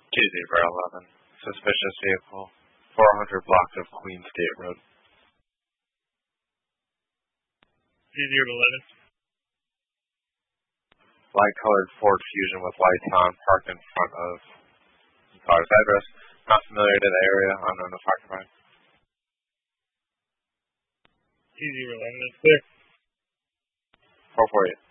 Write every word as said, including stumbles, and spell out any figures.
K zero eleven. Suspicious vehicle. four hundred blocks of Queensgate Road. K zero eleven. Light colored Ford Fusion with lights on, parked in front of the car's address. Not familiar to the area, unknown if occupied. K zero eleven, that's clear. four four eight.